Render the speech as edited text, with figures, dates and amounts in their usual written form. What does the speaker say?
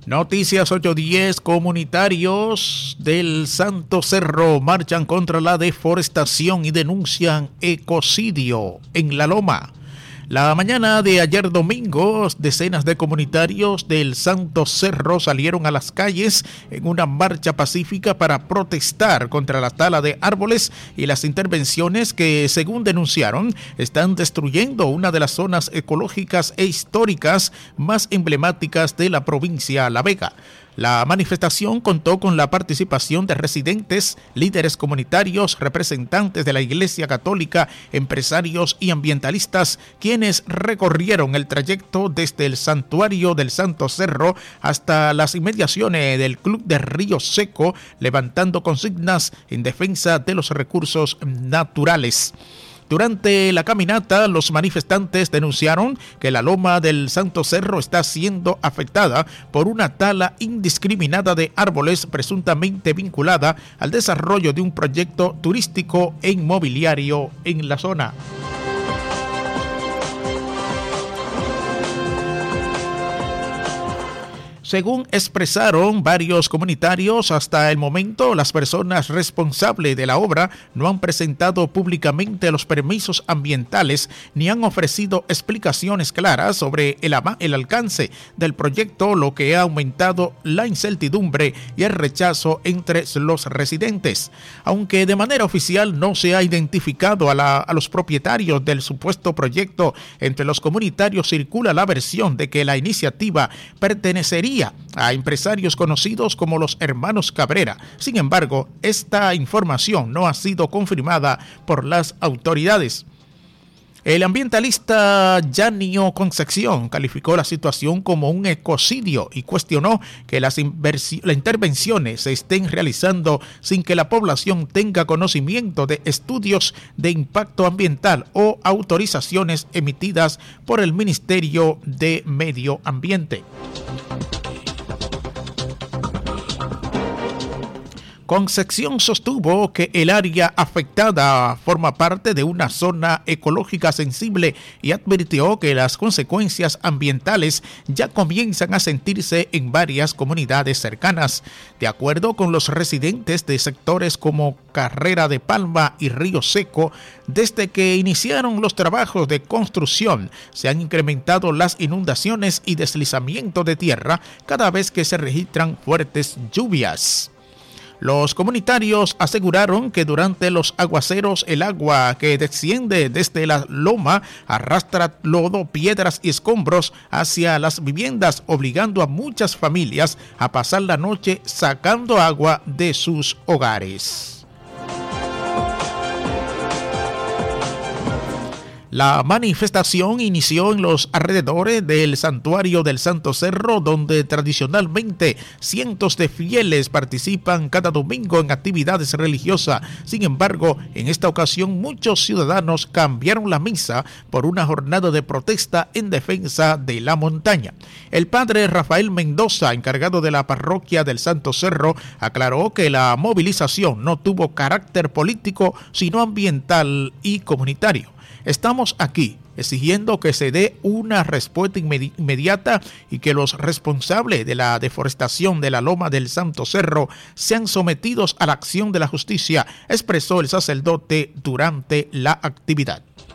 Noticias 810, comunitarios del Santo Cerro marchan contra la deforestación y denuncian ecocidio en La Loma. La mañana de ayer domingo, decenas de comunitarios del Santo Cerro salieron a las calles en una marcha pacífica para protestar contra la tala de árboles y las intervenciones que, según denunciaron, están destruyendo una de las zonas ecológicas e históricas más emblemáticas de la provincia La Vega. La manifestación contó con la participación de residentes, líderes comunitarios, representantes de la Iglesia Católica, empresarios y ambientalistas, quienes recorrieron el trayecto desde el santuario del Santo Cerro hasta las inmediaciones del Club de Río Seco, levantando consignas en defensa de los recursos naturales. Durante la caminata, los manifestantes denunciaron que la loma del Santo Cerro está siendo afectada por una tala indiscriminada de árboles presuntamente vinculada al desarrollo de un proyecto turístico e inmobiliario en la zona. Según expresaron varios comunitarios, hasta el momento las personas responsables de la obra no han presentado públicamente los permisos ambientales ni han ofrecido explicaciones claras sobre el alcance del proyecto, lo que ha aumentado la incertidumbre y el rechazo entre los residentes. Aunque de manera oficial no se ha identificado a los propietarios del supuesto proyecto, entre los comunitarios circula la versión de que la iniciativa pertenecería a empresarios conocidos como los hermanos Cabrera. Sin embargo, esta información no ha sido confirmada por las autoridades. El ambientalista Yanio Concepción calificó la situación como un ecocidio y cuestionó que las intervenciones se estén realizando sin que la población tenga conocimiento de estudios de impacto ambiental o autorizaciones emitidas por el Ministerio de Medio Ambiente. Concepción sostuvo que el área afectada forma parte de una zona ecológica sensible y advirtió que las consecuencias ambientales ya comienzan a sentirse en varias comunidades cercanas. De acuerdo con los residentes de sectores como Carrera de Palma y Río Seco, desde que iniciaron los trabajos de construcción, se han incrementado las inundaciones y deslizamiento de tierra cada vez que se registran fuertes lluvias. Los comunitarios aseguraron que durante los aguaceros el agua que desciende desde la loma arrastra lodo, piedras y escombros hacia las viviendas, obligando a muchas familias a pasar la noche sacando agua de sus hogares. La manifestación inició en los alrededores del santuario del Santo Cerro, donde tradicionalmente cientos de fieles participan cada domingo en actividades religiosas. Sin embargo, en esta ocasión muchos ciudadanos cambiaron la misa por una jornada de protesta en defensa de la montaña. El padre Rafael Mendoza, encargado de la parroquia del Santo Cerro, aclaró que la movilización no tuvo carácter político, sino ambiental y comunitario. Estamos aquí exigiendo que se dé una respuesta inmediata y que los responsables de la deforestación de la loma del Santo Cerro sean sometidos a la acción de la justicia, expresó el sacerdote durante la actividad.